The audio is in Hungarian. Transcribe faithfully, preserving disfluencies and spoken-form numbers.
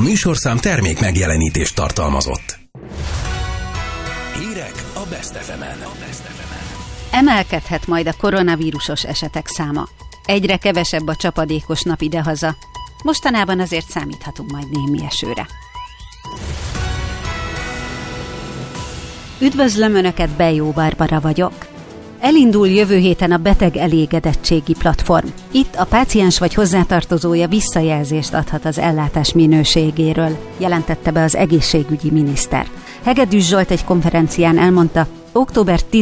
műsorszám termék megjelenítést tartalmazott. Hírek a Best ef emen. Emelkedhet majd a koronavírusos esetek száma. Egyre kevesebb a csapadékos nap idehaza. Mostanában azért számíthatunk majd némi esőre. Üdvözlöm Önöket, Bejó Barbara vagyok. Elindul jövő héten a beteg elégedettségi platform. Itt a páciens vagy hozzátartozója visszajelzést adhat az ellátás minőségéről, jelentette be az egészségügyi miniszter. Hegedűs Zsolt egy konferencián elmondta, október